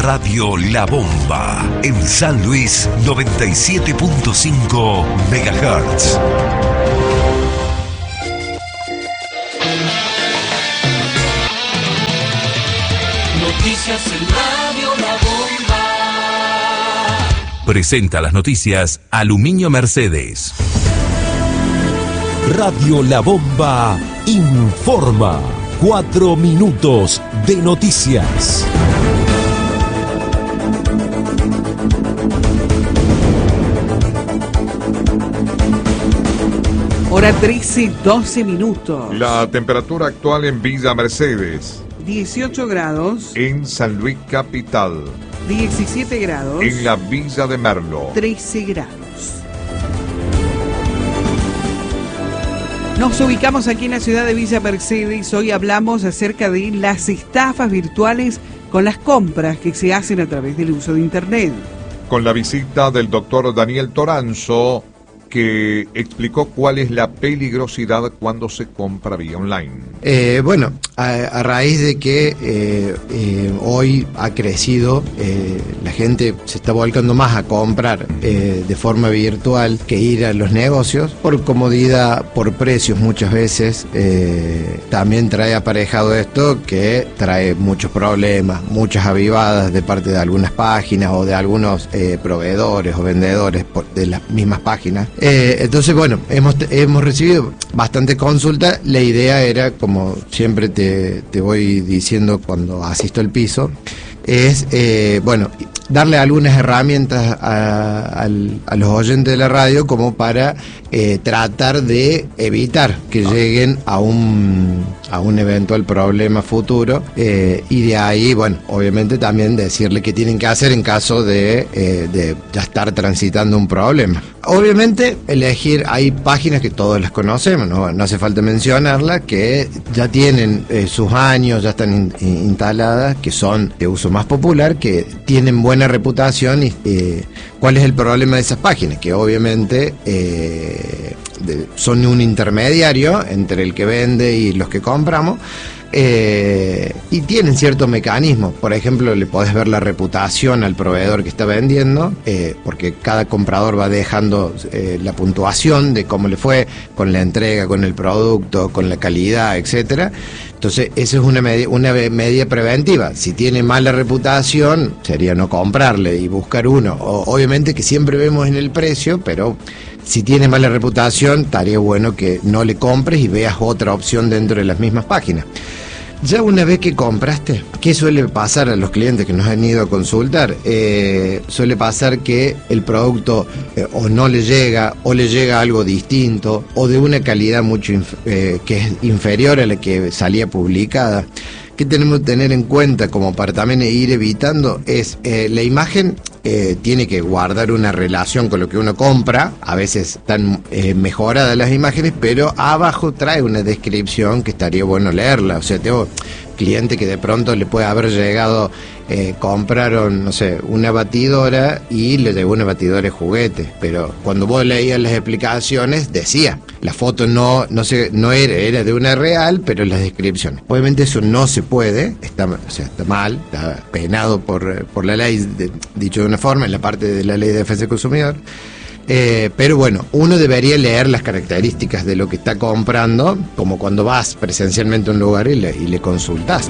Radio La Bomba en San Luis 97.5 MHz. Noticias en Radio La Bomba. Presenta las noticias Aluminio Mercedes. Radio La Bomba informa. 4 minutos de noticias. Hora 13, 12 minutos. La temperatura actual en Villa Mercedes. 18 grados. En San Luis Capital. 17 grados. En la Villa de Merlo. 13 grados. Nos ubicamos aquí en la ciudad de Villa Mercedes. Hoy hablamos acerca de las estafas virtuales con las compras que se hacen a través del uso de Internet. Con la visita del doctor Daniel Toranzo, que explicó cuál es la peligrosidad cuando se compra vía online. A raíz de que hoy ha crecido, la gente se está volcando más a comprar de forma virtual que ir a los negocios, por comodidad, por precios muchas veces. También trae aparejado esto que trae muchos problemas, muchas avivadas de parte de algunas páginas o de algunos proveedores o vendedores de las mismas páginas. Entonces, hemos recibido bastante consulta. La idea era, como siempre te voy diciendo cuando asisto al piso, es, darle algunas herramientas a los oyentes de la radio como para tratar de evitar que lleguen a un eventual problema futuro, y de ahí, obviamente también decirle qué tienen que hacer en caso de ya estar transitando un problema. Obviamente hay páginas que todos las conocemos, no hace falta mencionarlas, que ya tienen sus años, ya están instaladas, que son de uso más popular, que tienen buena reputación. Y ¿cuál es el problema de esas páginas? Que obviamente son un intermediario entre el que vende y los que compramos, y tienen ciertos mecanismos. Por ejemplo, le podés ver la reputación al proveedor que está vendiendo, porque cada comprador va dejando la puntuación de cómo le fue con la entrega, con el producto, con la calidad, etcétera. Entonces, eso es una medida preventiva. Si tiene mala reputación, sería no comprarle y buscar uno. Obviamente que siempre vemos en el precio, pero si tiene mala reputación, estaría bueno que no le compres y veas otra opción dentro de las mismas páginas. Ya una vez que compraste, ¿qué suele pasar a los clientes que nos han ido a consultar? Suele pasar que el producto o no le llega, o le llega algo distinto, o de una calidad que es inferior a la que salía publicada. ¿Qué tenemos que tener en cuenta como para también ir evitando? Es la imagen tiene que guardar una relación con lo que uno compra. A veces están mejoradas las imágenes, pero abajo trae una descripción que estaría bueno leerla. O sea, tengo cliente que de pronto le puede haber llegado, compraron, no sé, una batidora y le llegó una batidora de juguete, pero cuando vos leías las explicaciones decía, la foto no era de una real, pero las descripciones. Obviamente eso no se puede, está mal, está penado por la ley, dicho de una forma, en la parte de la ley de defensa del consumidor. Pero uno debería leer las características de lo que está comprando, como cuando vas presencialmente a un lugar y le consultas.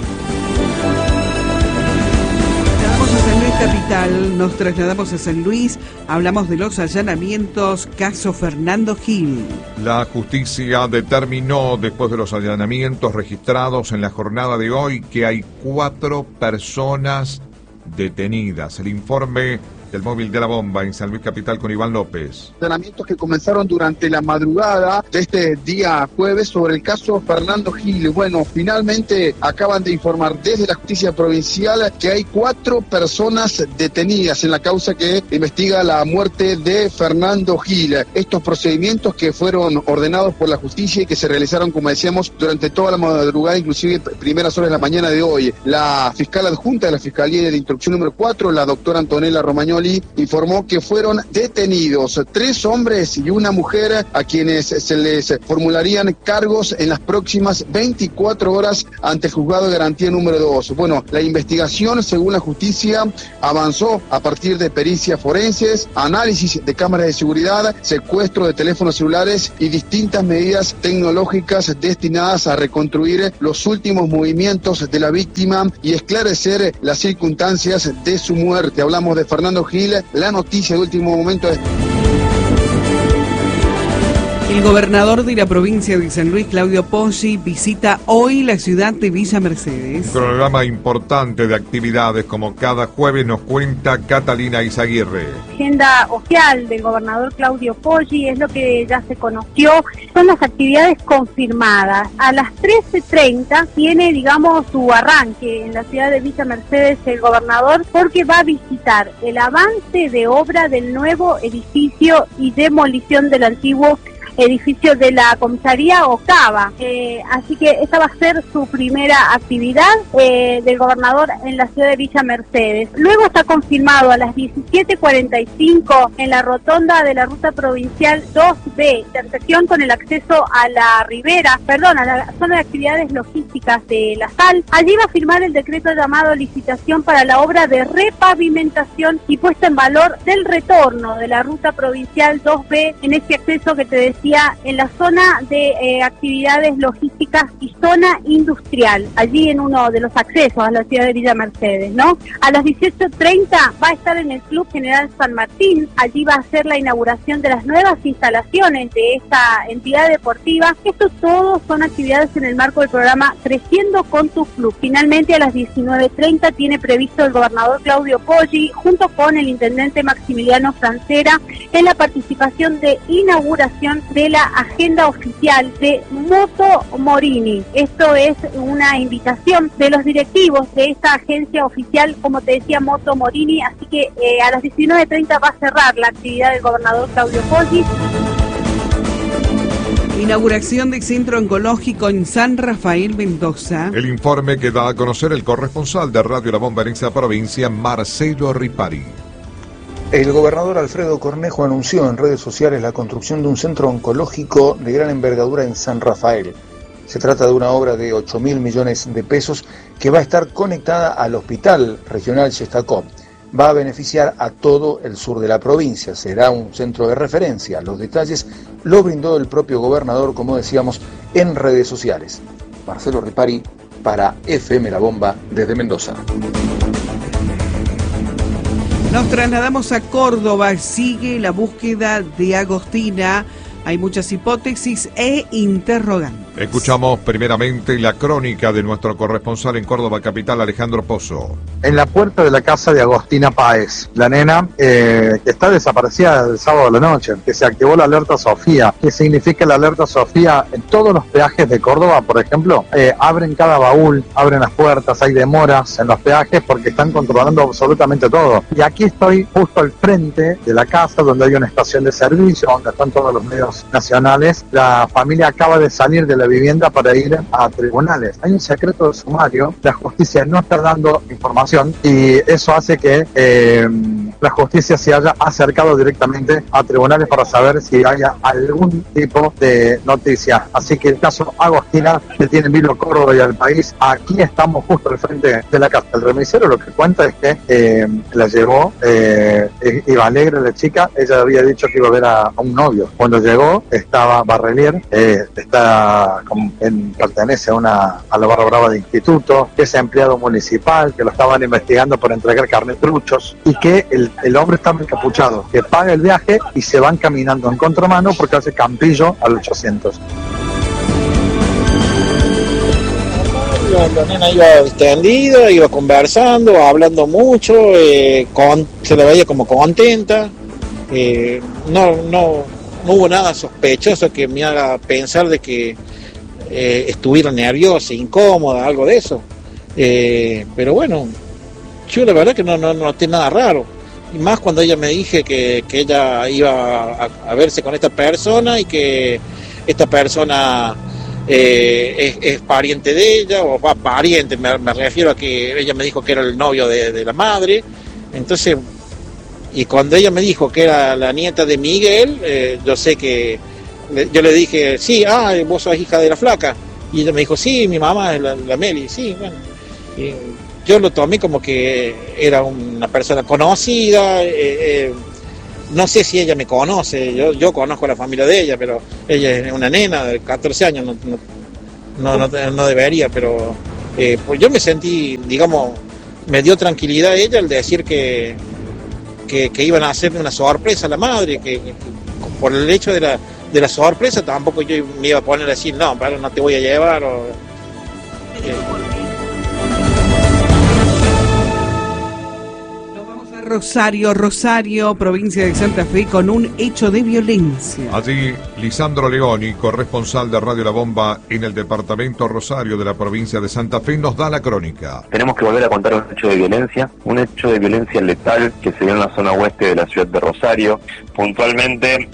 Estamos en San Luis Capital, nos trasladamos a San Luis, hablamos de los allanamientos, caso Fernando Gil. La justicia determinó, después de los allanamientos registrados en la jornada de hoy, que hay 4 personas detenidas. El informe del móvil de la bomba en San Luis Capital con Iván López. Allanamientos que comenzaron durante la madrugada de este día jueves sobre el caso Fernando Gil. Finalmente acaban de informar desde la justicia provincial que hay 4 personas detenidas en la causa que investiga la muerte de Fernando Gil. Estos procedimientos que fueron ordenados por la justicia y que se realizaron, como decíamos, durante toda la madrugada, inclusive primeras horas de la mañana de hoy. La fiscal adjunta de la Fiscalía de la Instrucción número 4, la doctora Antonella Romagnoli, Viñoli informó que fueron detenidos 3 hombres y una mujer a quienes se les formularían cargos en las próximas 24 horas ante el juzgado de garantía número 2. Bueno, la investigación, según la justicia, avanzó a partir de pericias forenses, análisis de cámaras de seguridad, secuestro de teléfonos celulares y distintas medidas tecnológicas destinadas a reconstruir los últimos movimientos de la víctima y esclarecer las circunstancias de su muerte. Hablamos de Fernando Gil, la noticia de último momento es... El gobernador de la provincia de San Luis, Claudio Poggi, visita hoy la ciudad de Villa Mercedes. Un programa importante de actividades, como cada jueves nos cuenta Catalina Izaguirre. Agenda oficial del gobernador Claudio Poggi es lo que ya se conoció, son las actividades confirmadas. A las 13:30 tiene, digamos, su arranque en la ciudad de Villa Mercedes el gobernador, porque va a visitar el avance de obra del nuevo edificio y demolición del antiguo edificio de la comisaría octava, así que esta va a ser su primera actividad del gobernador en la ciudad de Villa Mercedes. Luego está confirmado a las 17:45 en la rotonda de la ruta provincial 2B, intersección con el acceso a la ribera, a la zona de actividades logísticas de La Sal. Allí va a firmar el decreto llamado licitación para la obra de repavimentación y puesta en valor del retorno de la ruta provincial 2B en ese acceso que te decía, en la zona de actividades logísticas y zona industrial, allí en uno de los accesos a la ciudad de Villa Mercedes, ¿no? A las 18:30 va a estar en el Club General San Martín, allí va a ser la inauguración de las nuevas instalaciones de esta entidad deportiva. Estos todos son actividades en el marco del programa Creciendo con tu Club. Finalmente, a las 19:30 tiene previsto el gobernador Claudio Poggi, junto con el intendente Maximiliano Francera, en la participación de inauguración de la agenda oficial de Moto Morini. Esto es una invitación de los directivos de esta agencia oficial, como te decía, Moto Morini, así que a las 19:30 va a cerrar la actividad del gobernador Claudio Poggi. Inauguración del Centro Oncológico en San Rafael, Mendoza. El informe que da a conocer el corresponsal de Radio La Bomba en esa provincia, Marcelo Ripari. El gobernador Alfredo Cornejo anunció en redes sociales la construcción de un centro oncológico de gran envergadura en San Rafael. Se trata de una obra de 8.000 millones de pesos que va a estar conectada al Hospital Regional Yestacó. Va a beneficiar a todo el sur de la provincia. Será un centro de referencia. Los detalles lo brindó el propio gobernador, como decíamos, en redes sociales. Marcelo Ripari para FM La Bomba desde Mendoza. Nos trasladamos a Córdoba, sigue la búsqueda de Agostina. Hay muchas hipótesis e interrogantes. Escuchamos primeramente la crónica de nuestro corresponsal en Córdoba capital, Alejandro Pozo. En la puerta de la casa de Agostina Páez, la nena que está desaparecida el sábado a la noche, que se activó la alerta Sofía. ¿Qué significa la alerta Sofía? En todos los peajes de Córdoba, por ejemplo, abren cada baúl, abren las puertas, hay demoras en los peajes porque están controlando absolutamente todo. Y aquí estoy justo al frente de la casa donde hay una estación de servicio, donde están todos los medios nacionales. La familia acaba de salir de la vivienda para ir a tribunales. Hay un secreto de sumario, la justicia no está dando información y eso hace que la justicia se haya acercado directamente a tribunales para saber si haya algún tipo de noticia. Así que el caso Agostina, que tiene en vilo Córdoba y al país, aquí estamos justo al frente de la casa. El remisero lo que cuenta es que la llevó, iba alegre la chica, ella había dicho que iba a ver a un novio. Cuando llegó estaba Barrelier, pertenece a la barra brava de instituto, que es empleado municipal, que lo estaban investigando por entregar carnet truchos y que el hombre estaba encapuchado, que paga el viaje y se van caminando en contramano porque hace campillo al 800. La nena iba extendida, iba conversando, hablando mucho, se la veía como contenta, no hubo nada sospechoso que me haga pensar de que estuviera nerviosa, incómoda, algo de eso. Pero bueno, yo la verdad que no noté nada raro. Y más cuando ella me dije que ella iba a verse con esta persona y que esta persona es pariente de ella, o va pariente, me refiero a que ella me dijo que era el novio de la madre. Entonces, Y cuando ella me dijo que era la nieta de Miguel, yo sé que... Yo le dije, sí, vos sos hija de la flaca. Y ella me dijo, sí, mi mamá es la Meli, sí, bueno. Y yo lo tomé como que era una persona conocida, no sé si ella me conoce, yo conozco a la familia de ella, pero ella es una nena de 14 años, no debería, pero pues yo me sentí, digamos, me dio tranquilidad ella el decir que iban a hacerme una sorpresa a la madre, que por el hecho de la sorpresa tampoco yo me iba a poner a decir, no, pero no te voy a llevar, Rosario, provincia de Santa Fe, con un hecho de violencia. Allí, Lisandro Leoni, corresponsal de Radio La Bomba en el departamento Rosario de la provincia de Santa Fe, nos da la crónica. Tenemos que volver a contar un hecho de violencia letal que se dio en la zona oeste de la ciudad de Rosario, puntualmente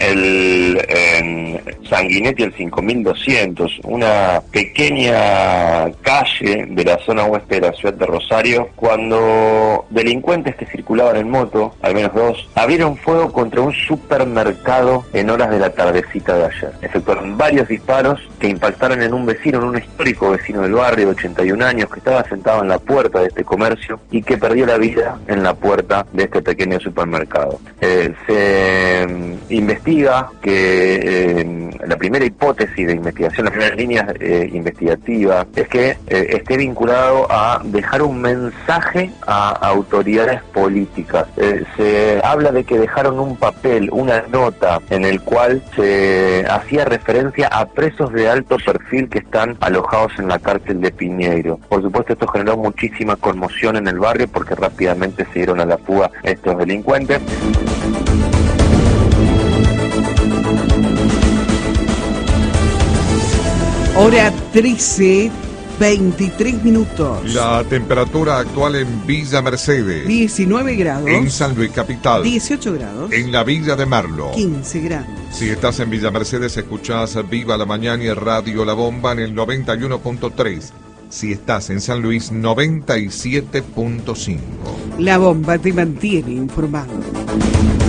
en Sanguinetti el 5200, una pequeña calle de la zona oeste de la ciudad de Rosario, cuando delincuentes que circulaban en moto, al menos dos, abrieron fuego contra un supermercado en horas de la tardecita de ayer. Efectuaron varios disparos que impactaron en un histórico vecino del barrio de 81 años que estaba sentado en la puerta de este comercio y que perdió la vida en la puerta de este pequeño supermercado. Se investiga que la primera hipótesis de investigación, la primera línea investigativa, es que esté vinculado a dejar un mensaje a autoridades políticas. Se habla de que dejaron un papel, una nota, en el cual se hacía referencia a presos de alto perfil que están alojados en la cárcel de Piñeiro. Por supuesto, esto generó muchísima conmoción en el barrio porque rápidamente se dieron a la fuga estos delincuentes. Hora 13, 23 minutos. La temperatura actual en Villa Mercedes. 19 grados. En San Luis Capital. 18 grados. En la Villa de Merlo. 15 grados. Si estás en Villa Mercedes, escuchás Viva la Mañana y Radio La Bomba en el 91.3. Si estás en San Luis, 97.5. La Bomba te mantiene informado.